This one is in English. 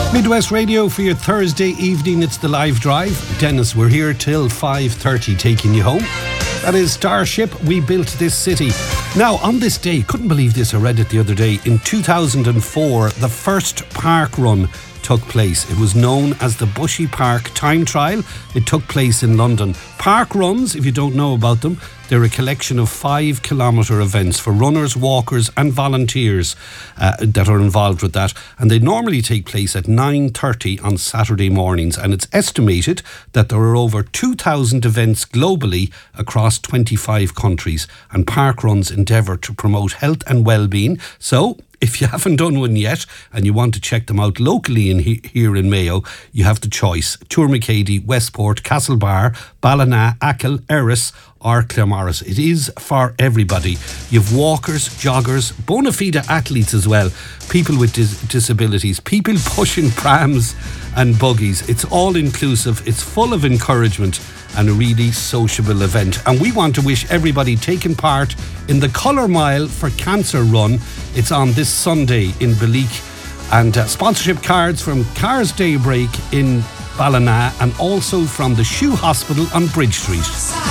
Midwest Radio for your Thursday evening. It's the live drive. Dennis, we're here till 5:30 taking you home. That is Starship, we built this city. Now, on this day, couldn't believe this, I read it the other day, in 2004, the first park run took place. It was known as the Bushy Park Time Trial. It took place in London. Park runs, if you don't know about them, they're a collection of 5-kilometre events for runners, walkers and volunteers that are involved with that. And they normally take place at 9:30 on Saturday mornings. And it's estimated that there are over 2,000 events globally across 25 countries. And park runs endeavour to promote health and well-being. So, if you haven't done one yet and you want to check them out locally here in Mayo, you have the choice. Tourmacady, Westport, Castlebar, Ballina, Achill, Erris or Claremorris. It is for everybody. You've walkers, joggers, bona fide athletes as well, people with disabilities, people pushing prams and buggies. It's all inclusive. It's full of encouragement and a really sociable event. And we want to wish everybody taking part in the Colour Mile for Cancer Run. It's on this Sunday in Beleek. And sponsorship cards from Cars Daybreak in Ballina and also from the Shoe Hospital on Bridge Street.